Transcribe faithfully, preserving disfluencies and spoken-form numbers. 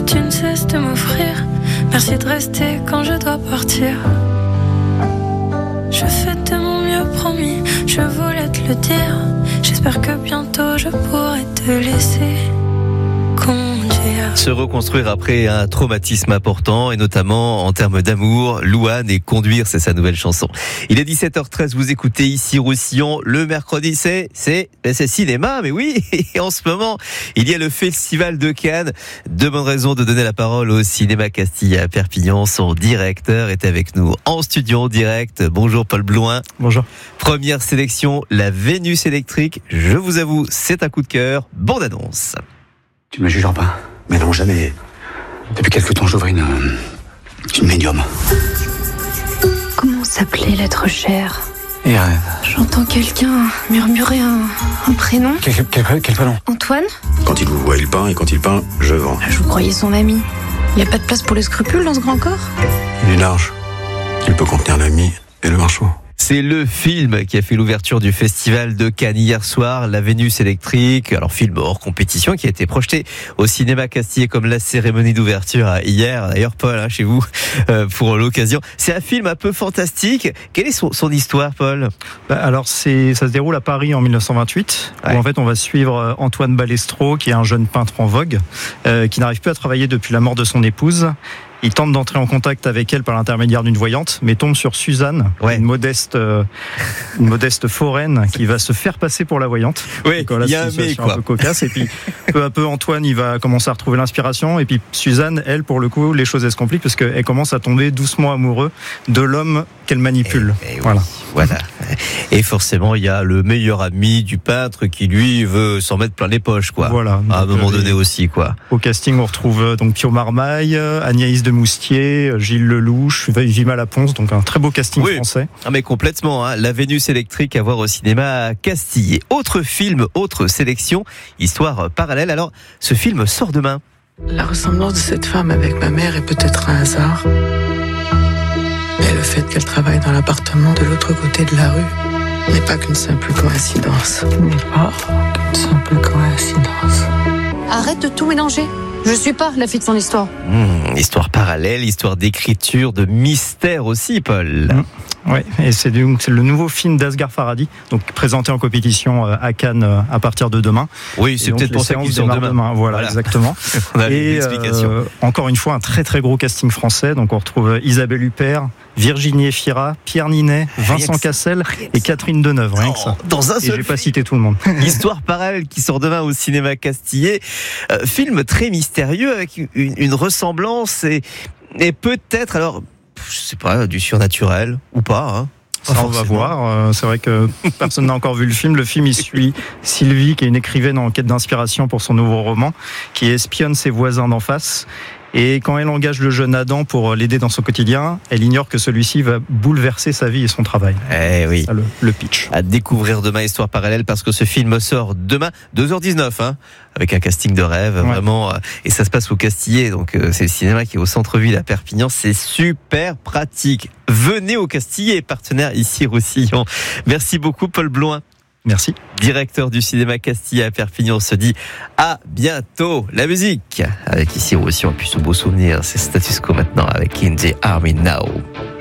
tu ne cesses de m'offrir. Merci de rester quand je dois partir. Je fais de mon mieux, promis, je voulais te le dire. J'espère que bientôt je pourrai te laisser conduire. Se reconstruire après un traumatisme important, et notamment en termes d'amour. Louane et Conduire, c'est sa nouvelle chanson. Il est dix-sept heures treize, vous écoutez ici Roussillon. Le mercredi, c'est, c'est, c'est cinéma, mais oui. Et en ce moment, il y a le Festival de Cannes. Deux bonnes raisons de donner la parole au Cinéma Castille à Perpignan. Son directeur est avec nous en studio en direct. Bonjour Paul Blouin. Bonjour. Première sélection, la Vénus électrique. Je vous avoue, c'est un coup de cœur. Bande annonce. Tu me jugeras pas. Mais non, jamais. Depuis quelque temps, j'ouvre une... Euh, une médium. Comment s'appelait l'être cher? Et rêve. J'entends quelqu'un murmurer un, un prénom. Quel, quel, quel prénom? Antoine? Quand il vous voit, il peint, et quand il peint, je vends. Je vous croyais son ami. Il n'y a pas de place pour les scrupules dans ce grand corps? Il est large. Il peut contenir l'ami et le marchand. C'est le film qui a fait l'ouverture du Festival de Cannes hier soir, La Vénus électrique. Alors, film hors compétition qui a été projeté au Cinéma Castille comme la cérémonie d'ouverture hier. D'ailleurs, Paul, hein, chez vous, euh, pour l'occasion. C'est un film un peu fantastique. Quelle est son, son histoire, Paul? Bah, alors, c'est, ça se déroule à Paris en mille neuf cent vingt-huit, ouais. Où en fait, on va suivre Antoine Balestro, qui est un jeune peintre en vogue, euh, qui n'arrive plus à travailler depuis la mort de son épouse. Il tente d'entrer en contact avec elle par l'intermédiaire d'une voyante, mais tombe sur Suzanne, ouais. une modeste, euh, une modeste foraine qui va se faire passer pour la voyante. Oui, il y a un mais quoi. Un peu cocasse. Et puis, peu à peu, Antoine, il va commencer à retrouver l'inspiration. Et puis, Suzanne, elle, pour le coup, les choses elles se compliquent parce qu'elle commence à tomber doucement amoureux de l'homme qu'elle manipule. Et, et voilà. Oui, voilà. Et forcément, il y a le meilleur ami du peintre qui, lui, veut s'en mettre plein les poches, quoi. Voilà. À un moment donné aussi, quoi. Au casting, on retrouve donc Pio Marmaille, Agnès de Moustier, Gilles Lelouch, Vima Laponce, donc un très beau casting oui. français. Ah mais complètement, hein. La Vénus électrique à voir au cinéma à Castille. Autre film, autre sélection, histoire parallèle. Alors, ce film sort demain. La ressemblance de cette femme avec ma mère est peut-être un hasard. Mais le fait qu'elle travaille dans l'appartement de l'autre côté de la rue n'est pas qu'une simple coïncidence. N'est pas qu'une simple coïncidence. Arrête de tout mélanger. Je suis pas la fille de son histoire. Mmh, histoire parallèle, histoire d'écriture, de mystère aussi, Paul. Mmh. Oui, et c'est, du, c'est le nouveau film d'Asghar Farhadi, donc présenté en compétition à Cannes à partir de demain. Oui, c'est et peut-être pour ça qu'ils sont demain. demain. Voilà, voilà. Exactement. On a et euh, encore une fois, un très très gros casting français. Donc on retrouve Isabelle Huppert, Virginie Efira, Pierre Ninet, Vincent Cassel et Catherine Deneuve. Rien oh, que ça. Dans un seul. Et j'ai pas cité tout le monde. Histoire parallèle qui sort demain au cinéma castillais. Euh, film très mystérieux avec une, une ressemblance et, et peut-être alors. Je sais pas, du surnaturel ou pas, hein. Ça, on va voir. C'est vrai que personne n'a encore vu le film. Le film, il suit Sylvie, qui est une écrivaine en quête d'inspiration pour son nouveau roman, qui espionne ses voisins d'en face. Et quand elle engage le jeune Adam pour l'aider dans son quotidien, elle ignore que celui-ci va bouleverser sa vie et son travail. Eh oui. Ça, le, le pitch. À découvrir demain, histoire parallèle, parce que ce film sort demain, deux heures dix-neuf, hein, avec un casting de rêve, ouais. Vraiment. Et ça se passe au Castillais, donc euh, c'est le cinéma qui est au centre-ville à Perpignan. C'est super pratique. Venez au Castillais, partenaire ici Roussillon. Merci beaucoup, Paul Blouin. Merci. Directeur du cinéma Castille à Perpignan, se dit à bientôt. La musique avec ici Roussillon, puis ce beau souvenir, c'est Status Quo maintenant avec In the Army Now.